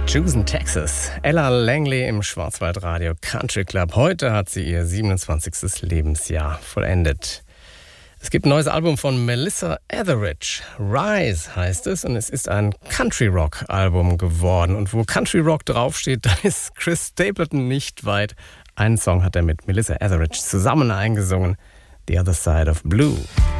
Houston, Texas. Ella Langley im Schwarzwaldradio Country Club. Heute hat sie ihr 27. Lebensjahr vollendet. Es gibt ein neues Album von Melissa Etheridge. Rise heißt es und es ist ein Country-Rock-Album geworden. Und wo Country-Rock draufsteht, da ist Chris Stapleton nicht weit. Einen Song hat er mit Melissa Etheridge zusammen eingesungen. The Other Side of Blue.